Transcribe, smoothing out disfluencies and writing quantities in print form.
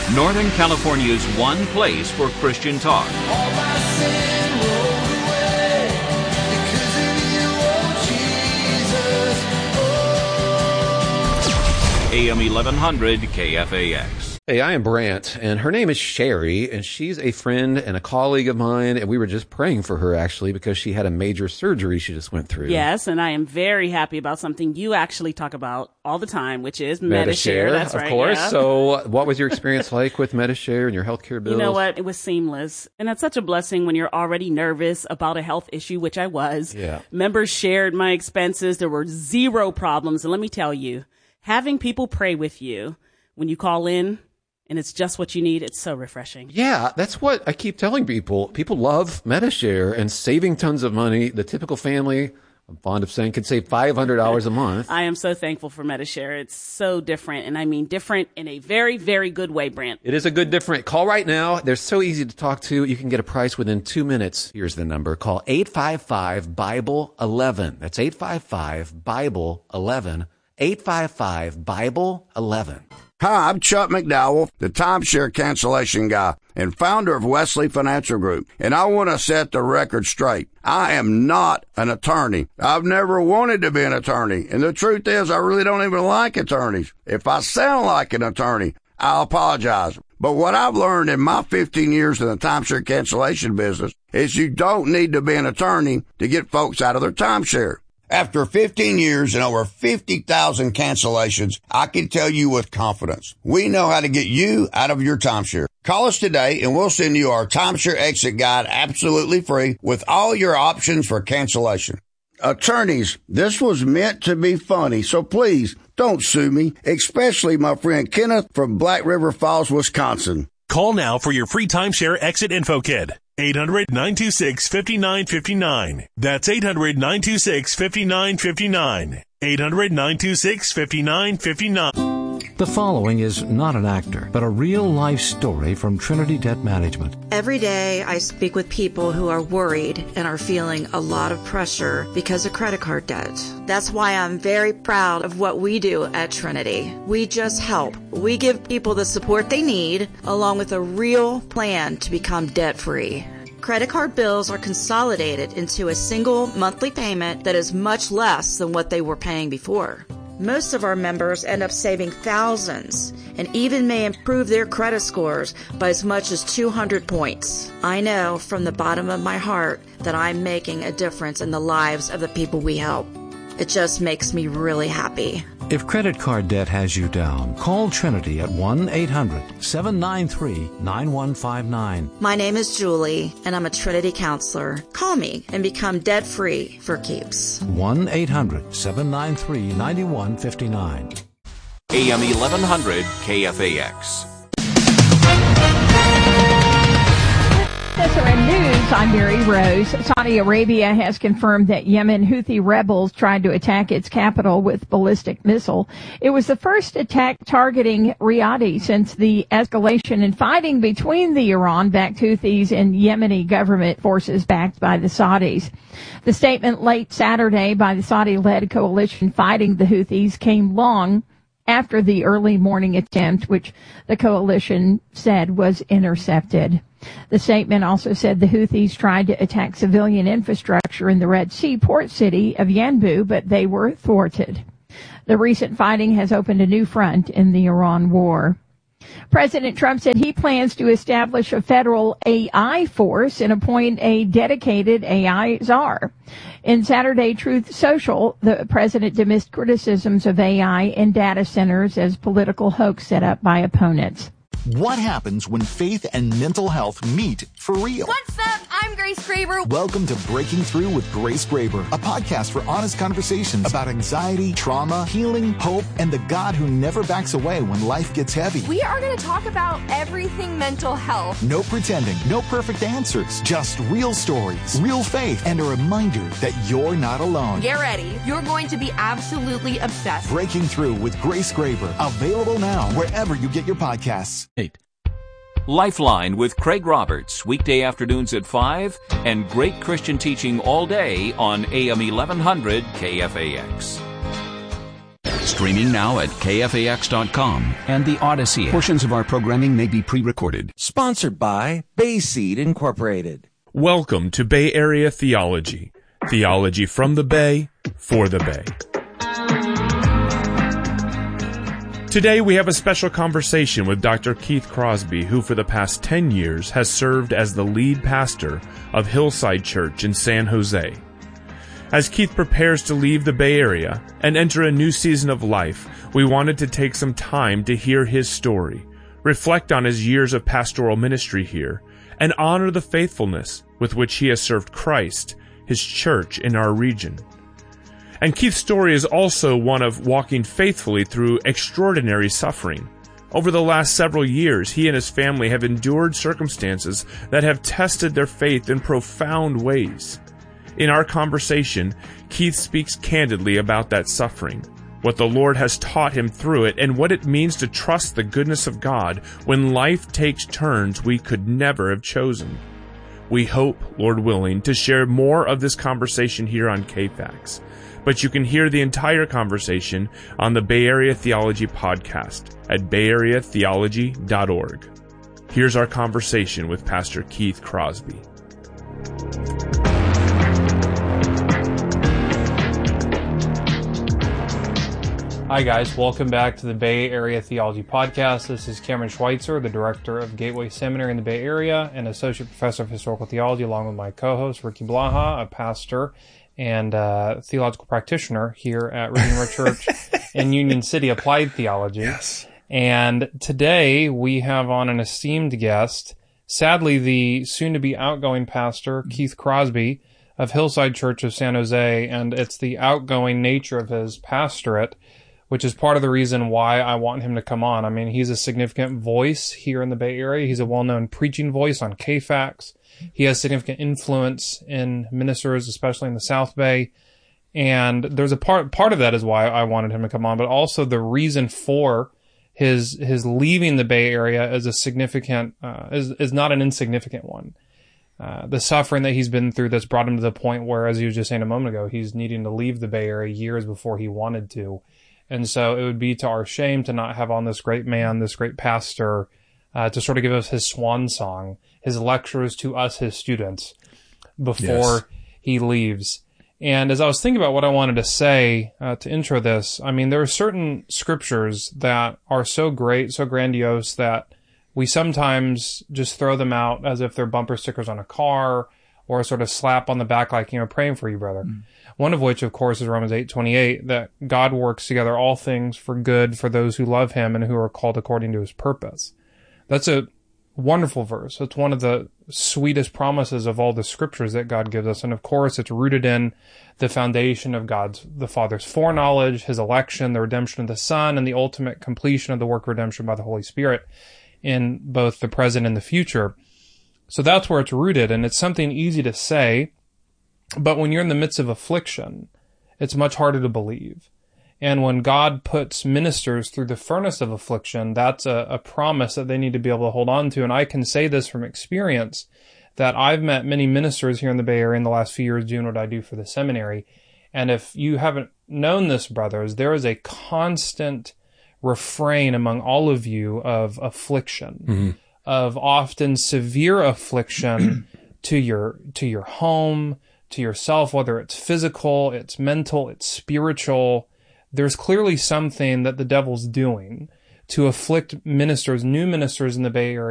Northern California's one place for Christian talk. All my sin rolled away because of you, oh Jesus. Oh. AM 1100 KFAX. Hey, I am Brant, and her name is Sherry, and she's a friend and a colleague of mine, and we were just praying for her, actually, because she had a major surgery she just went through. Yes, and I am very happy about something you actually talk about all the time, which is Medi-Share. That's right. Of course. Yeah. So what was your experience like with Medi-Share and your healthcare bills? You know what? It was seamless. And that's such a blessing when you're already nervous about a health issue, which I was. Yeah. Members shared my expenses. There were zero problems. And let me tell you, having people pray with you when you call in, and it's just what you need, it's so refreshing. Yeah, that's what I keep telling people. People love Medi-Share and saving tons of money. The typical family, I'm fond of saying, could save $500 a month. I am so thankful for Medi-Share. It's so different, and I mean different in a very, very good way, Brant. It is a good different. Call right now. They're so easy to talk to. You can get a price within 2 minutes. Here's the number. Call 855-BIBLE-11. That's 855-BIBLE-11. 855-BIBLE-11. Hi, I'm Chuck McDowell, the timeshare cancellation guy and founder of Wesley Financial Group, and I want to set the record straight. I am not an attorney. I've never wanted to be an attorney, and the truth is I really don't even like attorneys. If I sound like an attorney, I apologize. But what I've learned in my 15 years in the timeshare cancellation business is you don't need to be an attorney to get folks out of their timeshare. After 15 years and over 50,000 cancellations, I can tell you with confidence, we know how to get you out of your timeshare. Call us today and we'll send you our timeshare exit guide absolutely free with all your options for cancellation. Attorneys, this was meant to be funny, so please don't sue me, especially my friend Kenneth from Black River Falls, Wisconsin. Call now for your free timeshare exit info kit. 800-926-5959. That's 800-926-5959. 800-926-5959. The following is not an actor, but a real-life story from Trinity Debt Management. Every day I speak with people who are worried and are feeling a lot of pressure because of credit card debt. That's why I'm very proud of what we do at Trinity. We just help. We give people the support they need, along with a real plan to become debt-free. Credit card bills are consolidated into a single monthly payment that is much less than what they were paying before. Most of our members end up saving thousands and even may improve their credit scores by as much as 200 points. I know from the bottom of my heart that I'm making a difference in the lives of the people we help. It just makes me really happy. If credit card debt has you down, call Trinity at 1-800-793-9159. My name is Julie, and I'm a Trinity counselor. Call me and become debt-free for keeps. 1-800-793-9159. AM 1100 KFAX. SRN News, I'm Mary Rose. Saudi Arabia has confirmed that Yemen Houthi rebels tried to attack its capital with ballistic missile. It was the first attack targeting Riyadh since the escalation in fighting between the Iran-backed Houthis and Yemeni government forces backed by the Saudis. The statement late Saturday by the Saudi-led coalition fighting the Houthis came long after the early morning attempt, which the coalition said was intercepted. The statement also said the Houthis tried to attack civilian infrastructure in the Red Sea port city of Yanbu, but they were thwarted. The recent fighting has opened a new front in the Iran war. President Trump said he plans to establish a federal AI force and appoint a dedicated AI czar. In Saturday Truth Social, the president dismissed criticisms of AI and data centers as political hoax set up by opponents. What happens when faith and mental health meet for real? What's up? I'm Grace Graber. Welcome to Breaking Through with Grace Graber, a podcast for honest conversations about anxiety, trauma, healing, hope, and the God who never backs away when life gets heavy. We are going to talk about everything mental health. No pretending, no perfect answers, just real stories, real faith, and a reminder that you're not alone. Get ready. You're going to be absolutely obsessed. Breaking Through with Grace Graber, available now wherever you get your podcasts. Lifeline with Craig Roberts, weekday afternoons at 5, and great Christian teaching all day on AM 1100 KFAX. Streaming now at KFAX.com and the Odyssey. Portions of our programming may be pre-recorded. Sponsored by Bayseed Incorporated. Welcome to Bay Area Theology. Theology from the Bay, for the Bay. Today we have a special conversation with Dr. Keith Crosby, who for the past 10 years has served as the lead pastor of Hillside Church in San Jose. As Keith prepares to leave the Bay Area and enter a new season of life, we wanted to take some time to hear his story, reflect on his years of pastoral ministry here, and honor the faithfulness with which he has served Christ, his church in our region. And Keith's story is also one of walking faithfully through extraordinary suffering. Over the last several years, he and his family have endured circumstances that have tested their faith in profound ways. In our conversation, Keith speaks candidly about that suffering, what the Lord has taught him through it, and what it means to trust the goodness of God when life takes turns we could never have chosen. We hope, Lord willing, to share more of this conversation here on KFAX. But you can hear the entire conversation on the Bay Area Theology podcast at bayareatheology.org. Here's our conversation with Pastor Keith Crosby. Hi guys, welcome back to the Bay Area Theology Podcast. This is Cameron Schweitzer, the director of Gateway Seminary in the Bay Area and associate professor of historical theology, along with my co-host Ricky Blaha, a pastor and theological practitioner here at Redeemer Church in Union City, Applied Theology. Yes. And today we have on an esteemed guest, sadly the soon-to-be outgoing pastor, Keith Crosby of Hillside Church of San Jose, and it's the outgoing nature of his pastorate, which is part of the reason why I want him to come on. I mean, he's a significant voice here in the Bay Area. He's a well-known preaching voice on KFAX. He has significant influence in ministers, especially in the South Bay. And there's a part of that is why I wanted him to come on, but also the reason for his leaving the Bay Area is a significant, is not an insignificant one. The suffering that he's been through that's brought him to the point where, as he was just saying a moment ago, he's needing to leave the Bay Area years before he wanted to. And so it would be to our shame to not have on this great man, this great pastor, to sort of give us his swan song, his lectures to us, his students, before he leaves. And as I was thinking about what I wanted to say to intro this, I mean, there are certain scriptures that are so great, so grandiose, that we sometimes just throw them out as if they're bumper stickers on a car or a sort of slap on the back like, praying for you, brother. Mm. One of which, of course, is Romans 8:28, that God works together all things for good for those who love him and who are called according to his purpose. That's a wonderful verse. It's one of the sweetest promises of all the scriptures that God gives us. And of course, it's rooted in the foundation of the Father's foreknowledge, his election, the redemption of the Son, and the ultimate completion of the work of redemption by the Holy Spirit in both the present and the future. So that's where it's rooted, and it's something easy to say, but when you're in the midst of affliction, it's much harder to believe. And when God puts ministers through the furnace of affliction, that's a promise that they need to be able to hold on to. And I can say this from experience, that I've met many ministers here in the Bay Area in the last few years doing what I do for the seminary. And if you haven't known this, brothers, there is a constant refrain among all of you of affliction, of often severe affliction to your home, to yourself, whether it's physical, it's mental, it's spiritual. There's clearly something that the devil's doing to afflict ministers, new ministers in the Bay Area,